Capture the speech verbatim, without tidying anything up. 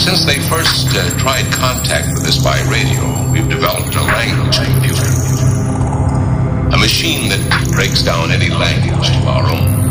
Since they first uh, tried contact with us by radio, we've developed a language computer. A machine that breaks down any language to our own.